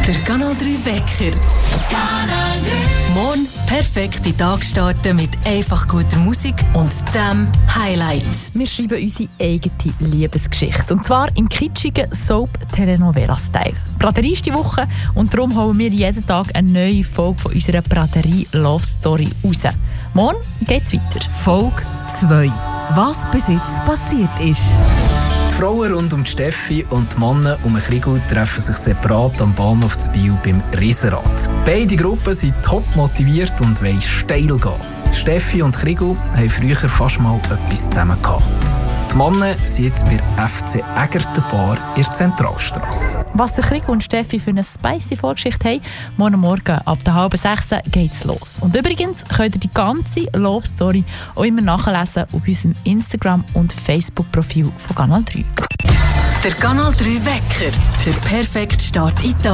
Der Kanal 3 Wecker. Kanal 3. Morgen perfekt in den Tag starten mit einfach guter Musik und dem Highlight. Wir schreiben unsere eigene Liebesgeschichte. Und zwar im kitschigen Soap-Telenovela-Style. Braterie ist die Woche und darum holen wir jeden Tag eine neue Folge von unserer Braterie-Love-Story raus. Morgen geht's weiter. Folge 2. Was bis jetzt passiert ist. Die Frauen rund um die Steffi und die Männer um Krigo treffen sich separat am Bahnhof zu Biel beim Riesenrad. Beide Gruppen sind top motiviert und wollen steil gehen. Steffi und Krigo haben früher fast mal etwas zusammen gehabt. Die Männer sind jetzt bei FC Egerten Bar in der Zentralstrasse. Was der Krigo und Steffi für eine spicy Vorgeschichte haben, morgen ab der 5:30 geht's los. Und übrigens könnt ihr die ganze Love Story auch immer nachlesen auf unserem Instagram- und Facebook-Profil von Kanal 3. Der Kanal 3 Wecker. Der perfekte Start in den Tag.